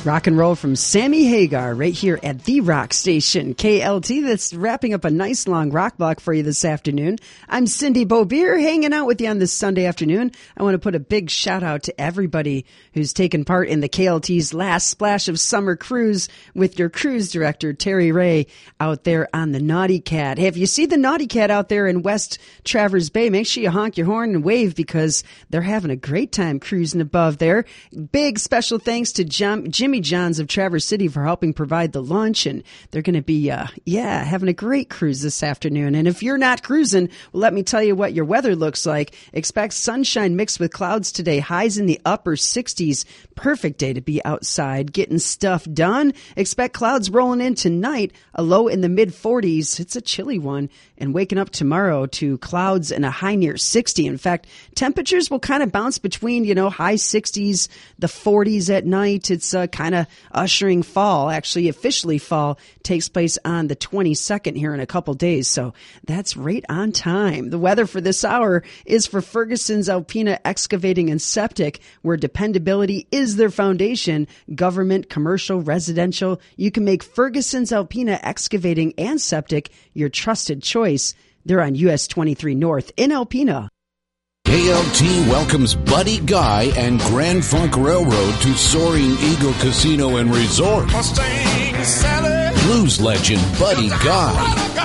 Rock and roll from Sammy Hagar right here at the Rock Station, KLT. That's wrapping up a nice long rock block for you this afternoon. I'm Cindy Beaubier, hanging out with you on this Sunday afternoon. I want to put a big shout out to everybody who's taken part in the KLT's last splash of summer cruise with your cruise director, Terry Ray, out there on the Naughty Cat. Hey, if you see the Naughty Cat out there in West Traverse Bay, make sure you honk your horn and wave because they're having a great time cruising above there. Big special thanks to Jimmy John's of Traverse City for helping provide the lunch, and they're going to be, having a great cruise this afternoon. And if you're not cruising, well, let me tell you what your weather looks like. Expect sunshine mixed with clouds today, highs in the upper 60s. Perfect day to be outside getting stuff done. Expect clouds rolling in tonight, a low in the mid 40s. It's a chilly one. And waking up tomorrow to clouds and a high near 60. In fact, temperatures will kind of bounce between, high 60s, the 40s at night. It's kind of ushering fall. Actually, officially fall takes place on the 22nd here in a couple days. So that's right on time. The weather for this hour is for Ferguson's Alpena Excavating and Septic, where dependability is their foundation. Government, commercial, residential. You can make Ferguson's Alpena Excavating and Septic your trusted choice. They're on US 23 North in Alpena. KLT welcomes Buddy Guy and Grand Funk Railroad to Soaring Eagle Casino and Resort. Blues legend Buddy Guy